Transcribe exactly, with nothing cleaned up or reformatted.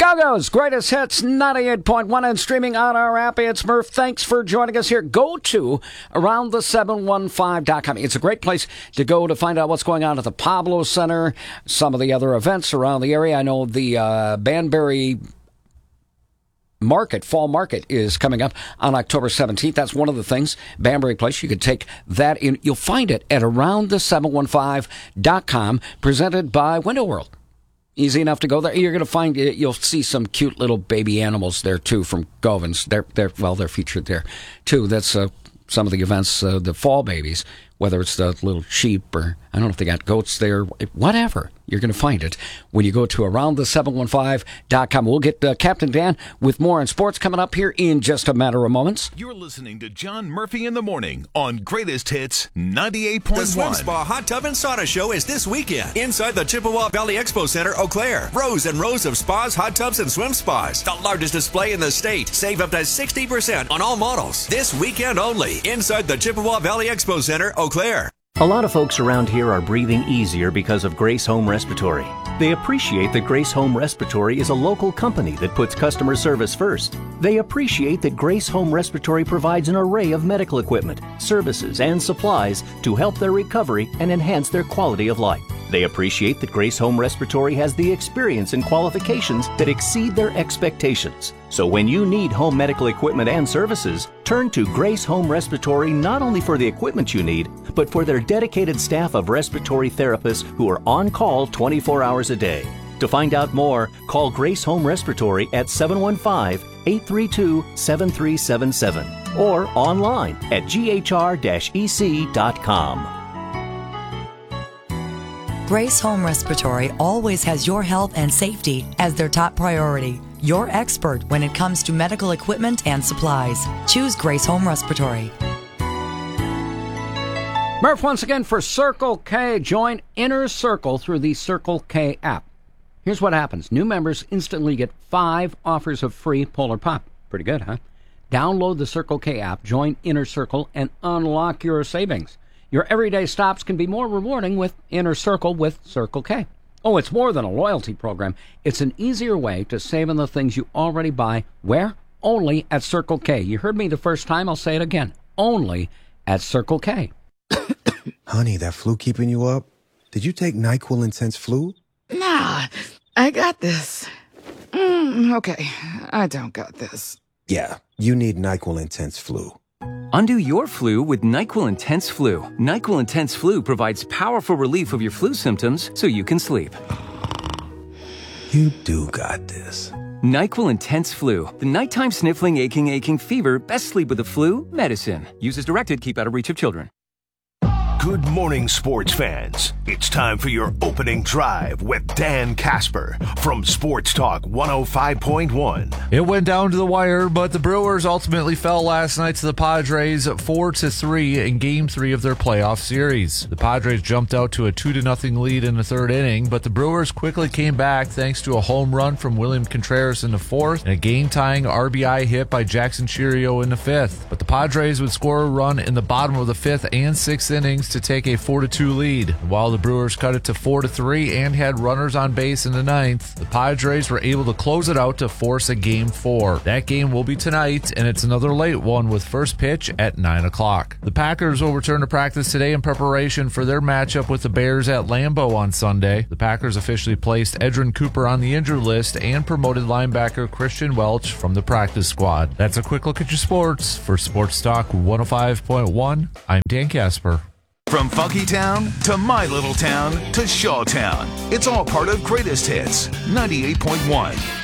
Chicago's greatest hits, ninety-eight point one, and streaming on our app. It's Murph. Thanks for joining us here. Go to around the seven one five dot com. It's a great place to go to find out what's going on at the Pablo Center, some of the other events around the area. I know the uh, Banbury Market, Fall Market, is coming up on October seventeenth. That's one of the things. Banbury Place, you could take that in. You'll find it at around the seven one five dot com, presented by Window World. Easy enough to go there. You're going to find, you'll see some cute little baby animals there, too, from Govins. They're, they're, well, they're featured there, too. That's uh, some of the events, uh, the fall babies, whether it's the little sheep or, I don't know if they got goats there, whatever. You're going to find it when you go to around the seven one five dot com. We'll get uh, Captain Dan with more on sports coming up here in just a matter of moments. You're listening to John Murphy in the Morning on Greatest Hits ninety-eight point one. The Swim Spa Hot Tub and Sauna Show is this weekend inside the Chippewa Valley Expo Center, Eau Claire. Rows and rows of spas, hot tubs, and swim spas. The largest display in the state. Save up to sixty percent on all models. This weekend only inside the Chippewa Valley Expo Center, Eau Claire. A lot of folks around here are breathing easier because of Grace Home Respiratory. They appreciate that Grace Home Respiratory is a local company that puts customer service first. They appreciate that Grace Home Respiratory provides an array of medical equipment, services, and supplies to help their recovery and enhance their quality of life. They appreciate that Grace Home Respiratory has the experience and qualifications that exceed their expectations. So when you need home medical equipment and services, turn to Grace Home Respiratory not only for the equipment you need, but for their dedicated staff of respiratory therapists who are on call twenty-four hours a day. To find out more, call Grace Home Respiratory at seven one five, eight three two, seven three seven seven or online at g h r dash e c dot com. Grace Home Respiratory always has your health and safety as their top priority. Your expert when it comes to medical equipment and supplies. Choose Grace Home Respiratory. Murph once again for Circle K. Join Inner Circle through the Circle K app. Here's what happens. New members instantly get five offers of free Polar Pop. Pretty good, huh? Download the Circle K app, join Inner Circle, and unlock your savings. Your everyday stops can be more rewarding with Inner Circle with Circle K. Oh, it's more than a loyalty program. It's an easier way to save on the things you already buy. Where? Only at Circle K. You heard me the first time. I'll say it again. Only at Circle K. Honey, that flu keeping you up? Did you take NyQuil Intense Flu? Nah, I got this. Mm, okay, I don't got this. Yeah, you need NyQuil Intense Flu. Undo your flu with NyQuil Intense Flu. NyQuil Intense Flu provides powerful relief of your flu symptoms so you can sleep. You do got this. NyQuil Intense Flu. The nighttime sniffling, aching, aching fever. Best sleep with the flu medicine. Use as directed. Keep out of reach of children. Good morning, sports fans. It's time for your opening drive with Dan Casper from Sports Talk one oh five point one. It went down to the wire, but the Brewers ultimately fell last night to the Padres four to three in Game three of their playoff series. The Padres jumped out to a two to nothing lead in the third inning, but the Brewers quickly came back thanks to a home run from William Contreras in the fourth and a game-tying R B I hit by Jackson Chourio in the fifth. But the Padres would score a run in the bottom of the fifth and sixth innings to take a four to two lead. While the Brewers cut it to four to three and had runners on base in the ninth, the Padres were able to close it out to force a game four. That game will be tonight, and it's another late one with first pitch at nine o'clock. The Packers will return to practice today in preparation for their matchup with the Bears at Lambeau on Sunday. The Packers officially placed Edrin Cooper on the injured list and promoted linebacker Christian Welch from the practice squad. That's a quick look at your sports. For Sports Talk one oh five point one, I'm Dan Casper. From Funky Town to My Little Town to Shawtown, it's all part of Greatest Hits ninety-eight point one.